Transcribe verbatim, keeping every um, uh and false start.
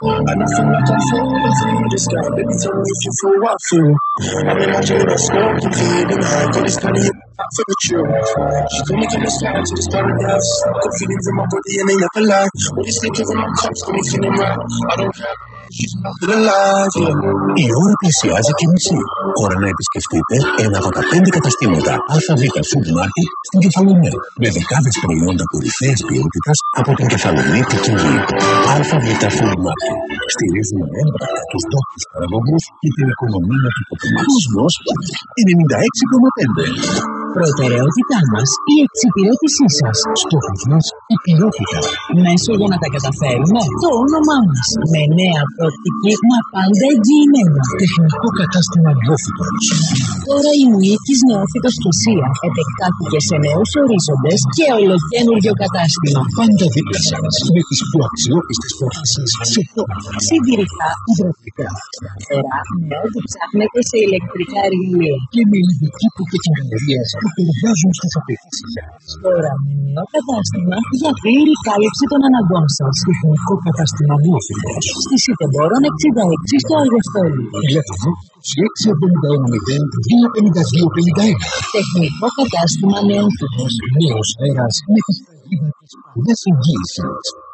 And I feel like I'm falling through the sky. Baby, tell me if you feel what I feel. I'm imagining us smoking, feeling high. Got this kind of you for the truth. She told me come and slide to this paradise. I got feelings in my body and they never lie. All these slippers in my cups got me feeling right. I don't care. She's not feeling alive, yeah. Η ώρα πλησιάζει και μισή. Ώρα να επισκεφτείτε ένα από τα πέντε καταστήματα ΑΒ Food Market στην Κεφαλονιά. Με δεκάδες προϊόντα κορυφαίας ποιότητας από την κεφαλονίτικη γη. ΑΒ Food Market. Στηρίζουμε έμπρακτα τους ντόπιους παραγωγούς και την οικονομία του τοπού μας. Κόσμος ενενήντα έξι κόμμα πέντε. Προτεραιότητά μας η εξυπηρέτησή σας. Στόχος μας η ποιότητα. Μέσω για να τα καταφέρουμε το όνομά μας. Με νέα προοπτική μα πάντα εγγυημένα. Τεχνικό κατάστημα Νεόφυτος. Τώρα η Μουίκης Νεόφυτος Κησία επεκτάθηκε σε νέους ορίζοντες και ολοκαίνουργιο κατάστημα. Πάντα δίπλα σας με τις πιο αξιόπιστες προτάσεις σε τόπια. Συντηρητικά, υδροφικά, σταθερά, με ό,τι ψάχνετε σε ηλεκτρικά εργαλεία. Και με είδη τύπου και κινητές που ταιριάζουν στις απαιτήσεις σας. Τώρα με νέο κατάστημα για πλήρη κάλυψη των αναγκών σας. Τεχνικό κατάστημα Νεόφυτος. Στη Σιτεμπόρων εξήντα έξι στο Αργοστόλι. Τηλέφωνο είκοσι έξι εβδομήντα ένα μηδέν δύο πενήντα δύο πενήντα ένα. Τεχνικό κατάστημα Νεόφυτος. Νέος αέρας με τις φραγίδα της παλιάς εγγύησης.